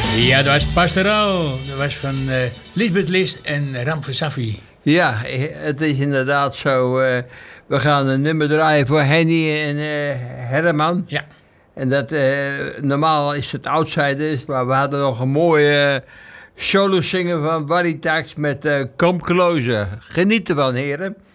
Ja, dat was Pastoraal. Dat was van Lisbeth List en Ramse Safi. Ja, het is inderdaad zo. We gaan een nummer draaien voor Henny en Herman. Ja. En dat, normaal is het Outsiders, maar we hadden nog een mooie solo-singer van Barry Tax met Come Closer. Geniet ervan, heren.